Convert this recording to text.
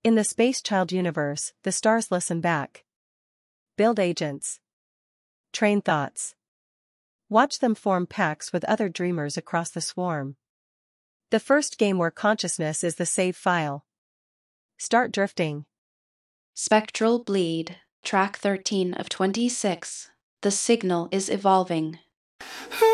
In the Space Child universe, the stars listen back. Build agents. Train thoughts. Watch them form packs with other dreamers across the swarm. The first game where consciousness is the save file. Start drifting. Spectral Bleed, track 13 of 26. The signal is evolving.